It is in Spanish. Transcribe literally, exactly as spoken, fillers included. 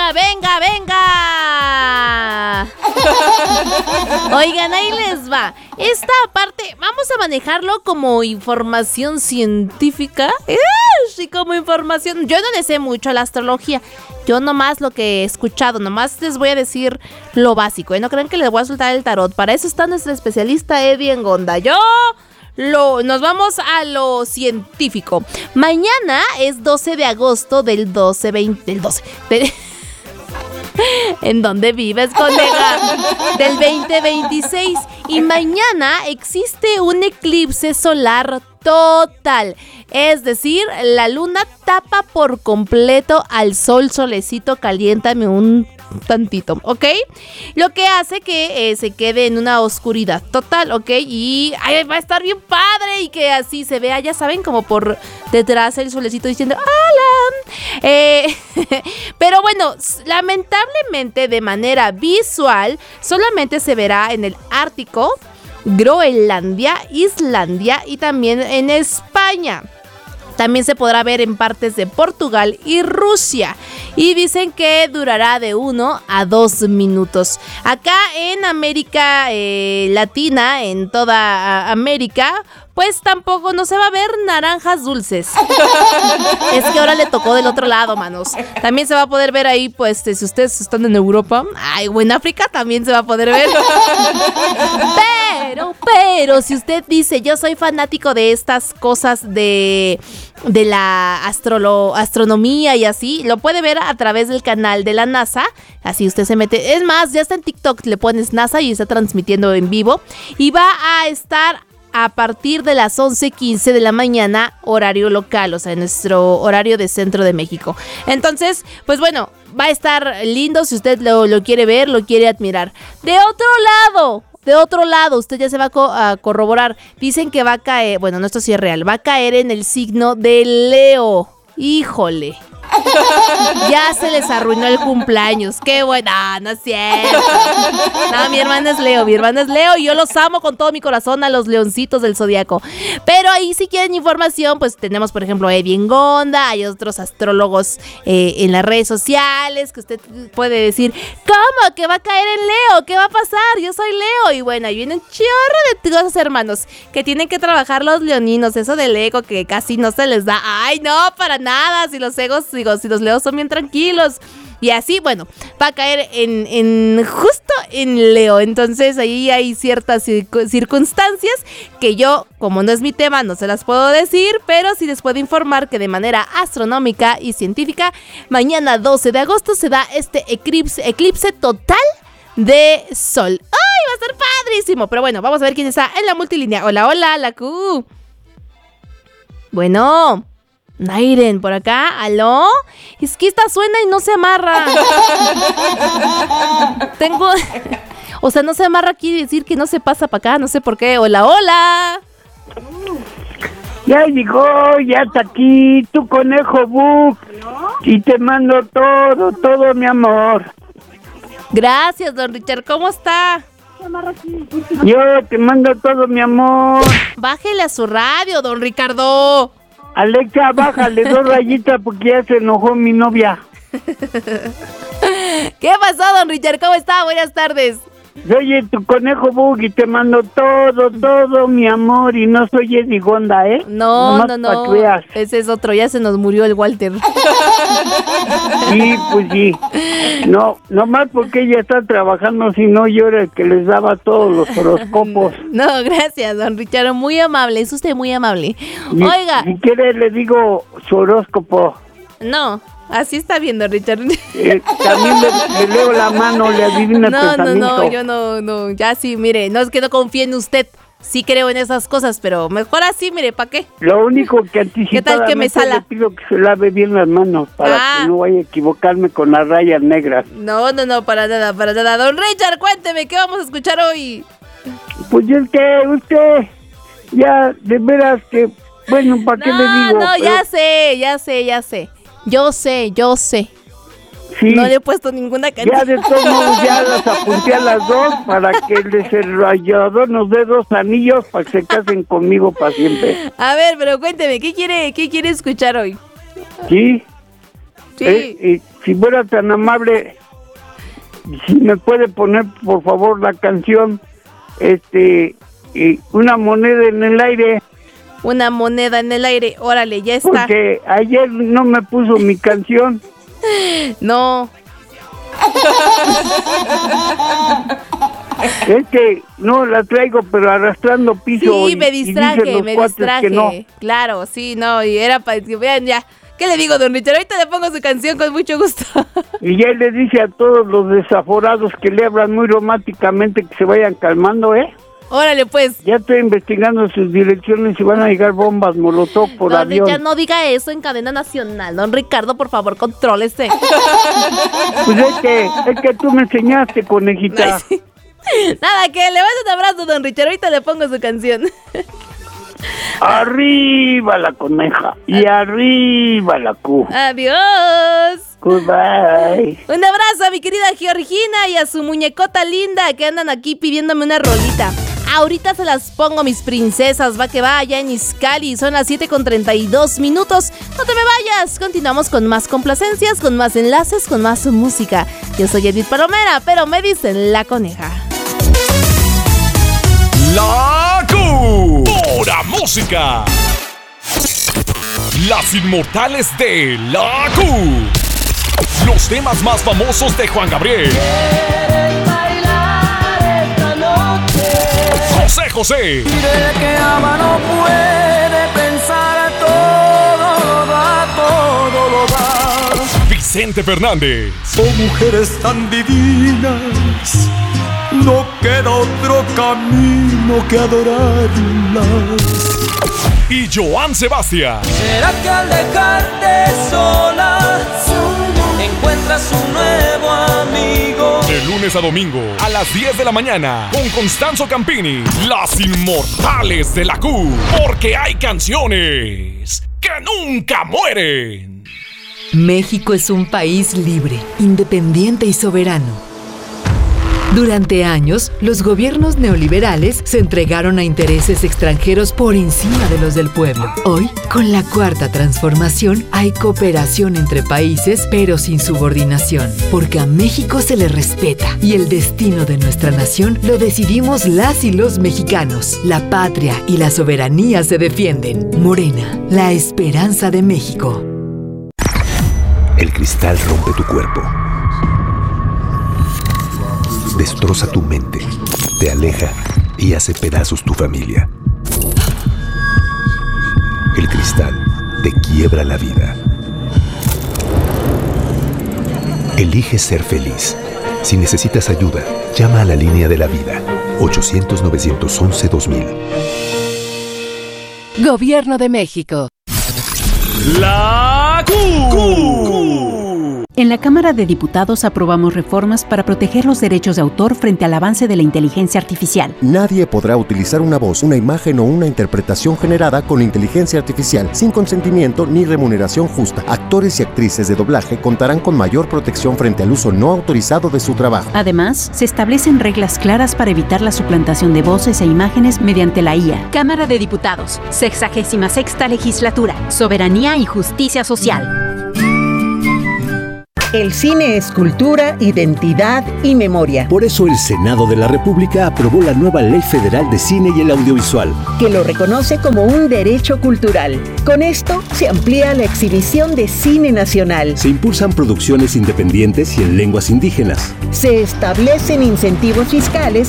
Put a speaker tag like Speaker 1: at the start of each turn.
Speaker 1: venga, venga, venga. Oigan, ahí les va. Esta parte vamos a manejarlo como información científica. Sí, como información. Yo no le sé mucho a la astrología. Yo nomás lo que he escuchado, nomás les voy a decir lo básico, ¿eh? No crean que les voy a soltar el tarot. Para eso está nuestra especialista Eddie Engonda. Yo... Lo, nos vamos a lo científico. Mañana es doce de agosto del doce veinte, del doce. De, ¿En dónde vives, colega? Del veinte veintiséis. Y mañana existe un eclipse solar total. Es decir, la luna tapa por completo al sol. Solecito, caliéntame un tantito, ¿ok? Lo que hace que eh, se quede en una oscuridad total, ¿ok? Y ay, va a estar bien padre y que así se vea, ya saben, como por detrás el solecito diciendo ¡hola! Eh, pero bueno, lamentablemente de manera visual solamente se verá en el Ártico, Groenlandia, Islandia y también en España. También se podrá ver en partes de Portugal y Rusia. Y dicen que durará de uno a dos minutos. Acá en América eh, Latina, en toda América, pues tampoco no se va a ver naranjas dulces. Es que ahora le tocó del otro lado, manos. También se va a poder ver ahí, pues, si ustedes están en Europa. Ay, o en África también se va a poder ver. Pero, pero, si usted dice, yo soy fanático de estas cosas de, de la astrolo, astronomía y así, lo puede ver a través del canal de la NASA. Así usted se mete. Es más, ya está en TikTok, le pones NASA y está transmitiendo en vivo. Y va a estar a partir de las once quince de la mañana, horario local, o sea, en nuestro horario de Centro de México. Entonces, pues bueno, va a estar lindo si usted lo, lo quiere ver, lo quiere admirar. De otro lado, de otro lado, usted ya se va a, co- a corroborar. Dicen que va a caer, bueno, no, esto sí es real, va a caer en el signo de Leo. Híjole. Ya se les arruinó el cumpleaños. Qué buena, no, no es cierto. No, mi hermana es Leo, mi hermana es Leo y yo los amo con todo mi corazón a los leoncitos del zodiaco. Pero ahí si quieren información, pues tenemos por ejemplo a Eddie Engonda, hay otros astrólogos eh, en las redes sociales que usted puede decir, ¿cómo? ¿Que va a caer en Leo? ¿Qué va a pasar? Yo soy Leo. Y bueno, ahí viene un chorro de cosas, hermanos, que tienen que trabajar los leoninos. Eso del ego que casi no se les da. Ay, no, para nada. Si los egos, digo, si los leos son bien tranquilos. Y así, bueno, va a caer en, en justo en Leo. Entonces ahí hay ciertas circ- circunstancias que yo, como no es mi tema, no se las puedo decir, pero sí les puedo informar que de manera astronómica y científica, mañana doce de agosto se da este eclipse, eclipse total de sol. ¡Ay, va a estar padrísimo! Pero bueno, vamos a ver quién está en la multilínea. Hola, hola, la Q. Bueno... Nairen, por acá, ¿aló? Es que esta suena y no se amarra. Tengo... O sea, no se amarra aquí decir que no se pasa para acá, no sé por qué. Hola, hola.
Speaker 2: Ya llegó, ya está aquí tu conejo Book. Y te mando todo, todo mi amor.
Speaker 1: Gracias, don Richard, ¿cómo está?
Speaker 2: Yo te mando todo mi amor.
Speaker 1: Bájele a su radio, don Ricardo.
Speaker 2: Alexa, bájale dos rayitas porque ya se enojó mi novia.
Speaker 1: ¿Qué pasó, don Richard? ¿Cómo está? Buenas tardes.
Speaker 2: Soy tu conejo Bug y te mando todo, todo mi amor. Y no soy Eddie Engonda, ¿eh?
Speaker 1: No,
Speaker 2: Nomás
Speaker 1: no,
Speaker 2: pa'
Speaker 1: no.
Speaker 2: que veas.
Speaker 1: Ese es otro, ya se nos murió el Walter.
Speaker 2: Sí, pues sí. No, nomás porque ella está trabajando, si no yo era el que les daba todos los horóscopos.
Speaker 1: No, gracias, don Richard, muy amable, es usted muy amable.
Speaker 2: Y,
Speaker 1: Oiga.
Speaker 2: Si quiere le digo su horóscopo.
Speaker 1: No, así está bien, don Richard.
Speaker 2: Eh, también le, le leo la mano, le adivina el
Speaker 1: No, no,
Speaker 2: pensamiento.
Speaker 1: no, yo no, no, ya sí, mire, no es que no confíe en usted. Sí creo en esas cosas, pero mejor así, mire, ¿para qué?
Speaker 2: Lo único que anticipadamente
Speaker 1: ¿Qué tal que me sala?
Speaker 2: le pido que se lave bien las manos para
Speaker 1: Ah.
Speaker 2: que no vaya a equivocarme con las rayas negras.
Speaker 1: No, no, no, para nada, para nada. Don Richard, cuénteme, ¿qué vamos a escuchar hoy?
Speaker 2: Pues es que usted ya, de veras que, bueno, ¿para qué
Speaker 1: No,
Speaker 2: le digo?
Speaker 1: no,
Speaker 2: Pero
Speaker 1: ya sé, ya sé, ya sé. Yo sé, yo sé.
Speaker 2: sí,
Speaker 1: No le he puesto ninguna
Speaker 2: ya
Speaker 1: canción.
Speaker 2: de todos modos ya las apunté a las dos para que el desarrollador nos dé dos anillos para que se casen conmigo para siempre.
Speaker 1: A ver, pero cuénteme, ¿qué quiere, qué quiere escuchar hoy?
Speaker 2: ¿Sí?
Speaker 1: Sí.
Speaker 2: Eh, y si fuera tan amable, si me puede poner por favor la canción, este, eh, una moneda en el aire.
Speaker 1: Una moneda en el aire, órale, ya está.
Speaker 2: Porque ayer no me puso mi canción.
Speaker 1: No.
Speaker 2: Es que no la traigo, pero arrastrando piso.
Speaker 1: Sí, me distraje,
Speaker 2: y
Speaker 1: me distraje. No. Claro, sí, no, y era para que vean ya. ¿Qué le digo, don Richard? Ahorita le pongo su canción con mucho gusto.
Speaker 2: Y ya le dice a todos los desaforados que le hablan muy románticamente que se vayan calmando, ¿eh?
Speaker 1: Órale, pues.
Speaker 2: Ya estoy investigando sus direcciones y van a llegar bombas molotov por
Speaker 1: don
Speaker 2: avión.
Speaker 1: Don Richard, no diga eso en cadena nacional. Don Ricardo, por favor, contrólese.
Speaker 2: Pues es que, es que tú me enseñaste, conejita.
Speaker 1: Ay, sí. Nada, que le mando un abrazo, don Richard. Ahorita le pongo su canción.
Speaker 2: Arriba la coneja y arriba la Q.
Speaker 1: Adiós.
Speaker 2: Goodbye.
Speaker 1: Un abrazo a mi querida Georgina y a su muñecota linda que andan aquí pidiéndome una rolita. Ahorita se las pongo, mis princesas. Va que va, allá en Izcali. Son las siete con treinta y dos minutos. No te me vayas. Continuamos con más complacencias, con más enlaces, con más música. Yo soy Edith Palomera, pero me dicen la coneja.
Speaker 3: La Q. Pura música. Las inmortales de la Q. Los temas más famosos de Juan Gabriel.
Speaker 4: ¿Quieres bailar esta noche?
Speaker 3: José José.
Speaker 4: Dile que ama no puede pensar, todo lo da, todo lo da.
Speaker 3: Vicente Fernández.
Speaker 5: Oh, mujeres tan divinas, no queda otro camino que adorarlas.
Speaker 3: Y Joan Sebastián.
Speaker 4: ¿Será que al dejarte sola, encuentras un nuevo amigo?
Speaker 3: De lunes a domingo a las diez de la mañana con Constanzo Campini. Las inmortales de la Q. Porque hay canciones que nunca mueren.
Speaker 6: México es un país libre, independiente y soberano. Durante años, los gobiernos neoliberales se entregaron a intereses extranjeros por encima de los del pueblo. Hoy, con la Cuarta Transformación, hay cooperación entre países, pero sin subordinación. Porque a México se le respeta y el destino de nuestra nación lo decidimos las y los mexicanos. La patria y la soberanía se defienden. Morena, la esperanza de México.
Speaker 7: El cristal rompe tu cuerpo. Destroza tu mente, te aleja y hace pedazos tu familia. El cristal te quiebra la vida. Elige ser feliz. Si necesitas ayuda, llama a la línea de la vida. ochocientos, novecientos once, dos mil.
Speaker 6: Gobierno de México.
Speaker 3: La Q.
Speaker 8: En la Cámara de Diputados aprobamos reformas para proteger los derechos de autor frente al avance de la inteligencia artificial.
Speaker 9: Nadie podrá utilizar una voz, una imagen o una interpretación generada con inteligencia artificial sin consentimiento ni remuneración justa. Actores y actrices de doblaje contarán con mayor protección frente al uso no autorizado de su trabajo.
Speaker 8: Además, se establecen reglas claras para evitar la suplantación de voces e imágenes mediante la I A.
Speaker 10: Cámara de Diputados, sexagésima sexta legislatura, soberanía y justicia social.
Speaker 11: El cine es cultura, identidad y memoria.
Speaker 12: Por eso el Senado de la República aprobó la nueva Ley Federal de Cine y el Audiovisual,
Speaker 11: que lo reconoce como un derecho cultural. Con esto se amplía la exhibición de cine nacional.
Speaker 12: Se impulsan producciones independientes y en lenguas indígenas.
Speaker 11: Se establecen incentivos fiscales